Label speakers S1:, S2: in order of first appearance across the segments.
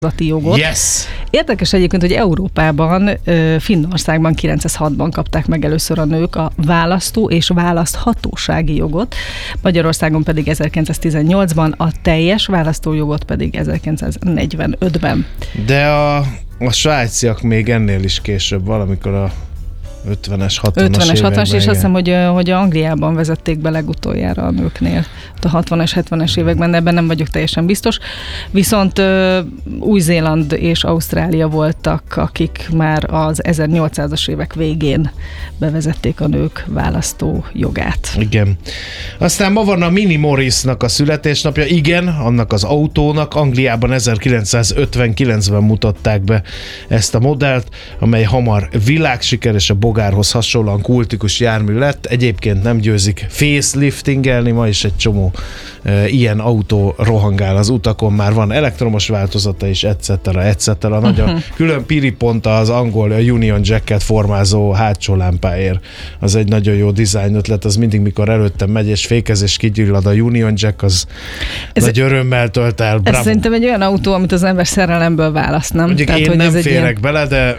S1: jogot.
S2: Yes!
S1: Érdekes egyébként, hogy Európában, Finnországban 906-ban kapták meg először a nők a választó és választhatósági jogot, Magyarországon pedig 1918-ban, a teljes választójogot pedig 1945-ben.
S2: De a svájciak még ennél is később, valamikor a 50-es, 60-as
S1: és azt hiszem, hogy Angliában vezették be legutoljára a nőknél. A 60-as, 70-es években, de ebben nem vagyok teljesen biztos. Viszont Új-Zéland és Ausztrália voltak, akik már az 1800-as évek végén bevezették a nők választó jogát.
S2: Igen. Aztán ma van a Mini Morrisnak a születésnapja. Igen, annak az autónak. Angliában 1959-ben mutatták be ezt a modellt, amely hamar világsiker és a bogárhoz hasonlóan kultikus jármű lett. Egyébként nem győzik faceliftingelni, ma is egy csomó ilyen autó rohangál az utakon, már van elektromos változata is, etc. Nagy a külön piripont az angol Union Jacket formázó hátsó lámpáért. Az egy nagyon jó dizájn ötlet, az mindig, mikor előttem megy és fékez és kigyullad a Union Jack, az nagy örömmel tölt el.
S1: Ez szerintem egy olyan autó, amit az ember szerelemből választ, nem?
S2: Mondjuk én nem férek bele, de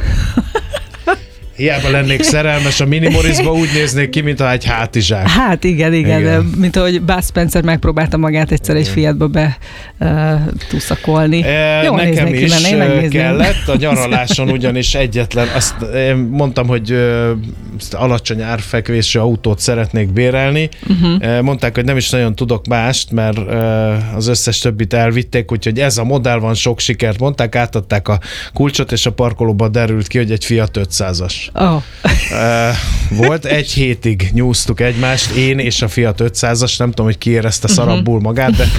S2: hiába lennék szerelmes, a Mini Morrisba úgy néznék ki, mintha egy hátizsák.
S1: Hát igen. De, mint ahogy Bud Spencer megpróbálta magát egyszer egy Fiatba betuszakolni.
S2: Nekem is kellett, a nyaraláson ugyanis egyetlen, azt mondtam, hogy alacsony árfekvésű autót szeretnék bérelni. Mondták, hogy nem is nagyon tudok mást, mert az összes többit elvitték, úgyhogy ez a modell van, sok sikert mondták, átadták a kulcsot, és a parkolóba derült ki, hogy egy Fiat 500-as.
S1: Oh.
S2: Volt, egy hétig nyúztuk egymást, én és a Fiat 500-as, nem tudom, hogy ki érezte szarabbul magát, de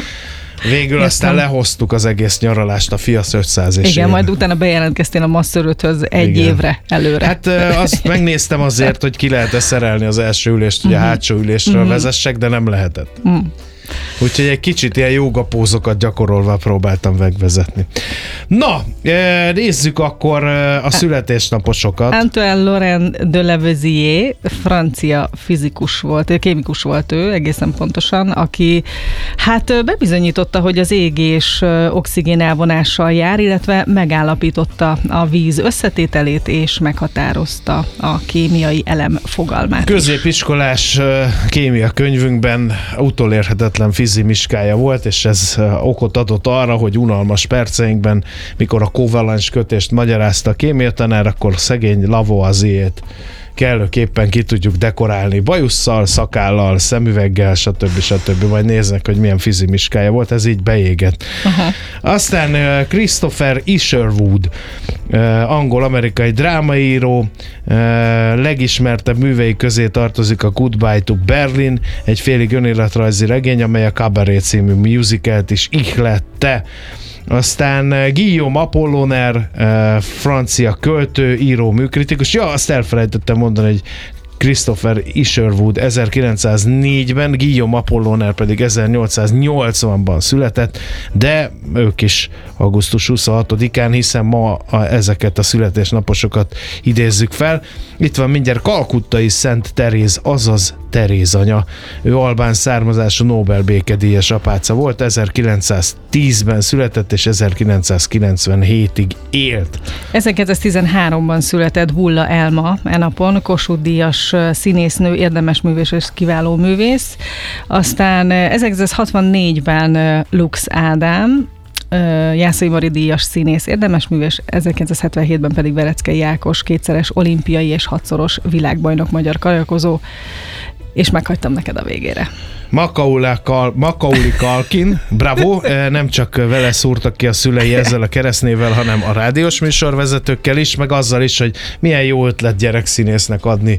S2: végül aztán lehoztuk az egész nyaralást a Fiat 500 és
S1: igen, majd utána bejelentkeztél a Masszöröthöz egy évre előre.
S2: Hát azt megnéztem azért, hogy ki lehet-e szerelni az első ülést, hogy a hátsó ülésről vezessek, de nem lehetett. Úgyhogy egy kicsit ilyen jógapózokat gyakorolva próbáltam megvezetni. Na, nézzük akkor a születésnaposokat.
S1: Antoine Laurent de Lavoisier, francia fizikus volt, kémikus volt ő, egészen pontosan, aki hát bebizonyította, hogy az égés oxigén elvonással jár, illetve megállapította a víz összetételét és meghatározta a kémiai elem fogalmát.
S2: Középiskolás kémia könyvünkben utolérhetetlen fizimiskája volt, és ez okot adott arra, hogy unalmas perceinkben, mikor a kovalens kötést magyarázta a kémiatanár, akkor szegény Lavoisiert kellőképpen ki tudjuk dekorálni bajusszal, szakállal, szemüveggel, stb. Majd néznek, hogy milyen fizimiskája volt, ez így beégett. Aztán Christopher Isherwood, angol-amerikai drámaíró, legismertebb művei közé tartozik a Goodbye to Berlin, egy félig önéletrajzi regény, amely a Cabaret című musicalt is ihlette. Aztán Guillaume Apollinaire, francia költő, író, műkritikus. Ja, azt elfelejtettem mondani, hogy Christopher Isherwood 1904-ben, Guillaume Apollinaire pedig 1880-ban született, de ők is augusztus 26-án, hiszen ma ezeket a születésnaposokat idézzük fel. Itt van mindjárt Kalkuttai Szent Teréz, azaz Teréz anya. Ő albán származású Nobel békedíjas apáca volt, 1910-ben született, és 1997-ig élt.
S1: 1913-ban született Bulla Elma, napon Kossuth díjas színésznő, érdemes művész és kiváló művész. Aztán 1964-ben Lux Ádám, Jászai Mari díjas színész, érdemes művész, 1977-ben pedig Vereckei Ákos, kétszeres olimpiai és 6-szoros világbajnok magyar karakozó, és meghagytam neked a végére.
S2: Macaulay Culkin, bravo, nem csak vele szúrtak ki a szülei ezzel a keresztnével, hanem a rádiós műsorvezetőkkel is, meg azzal is, hogy milyen jó ötlet gyerekszínésznek adni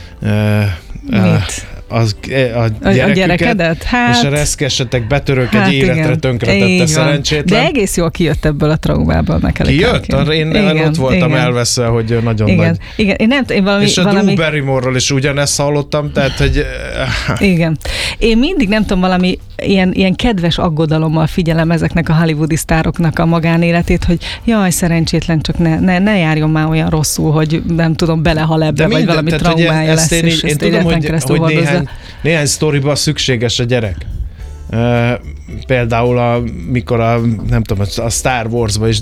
S2: a gyerekedet? Hát, és a reszkesetek betörők egy életre tönkretette szerencsétlen.
S1: De egész jól kijött ebből a traumából.
S2: Kijött? Én ott voltam elveszve, hogy nagyon nagy.
S1: Igen. Én valami,
S2: és a Drew Barrymore-ról is ugyanezt hallottam, tehát, hogy...
S1: Igen. Én mindig nem tudom, valami ilyen kedves aggodalommal figyelem ezeknek a hollywoodi sztároknak a magánéletét, hogy jaj, szerencsétlen, csak ne járjon már olyan rosszul, hogy nem tudom, belehal ebbe, vagy valami traumája lesz.
S2: Én tudom, hogy néhány sztoriban szükséges a gyerek. Például mikor a Star Wars-ba is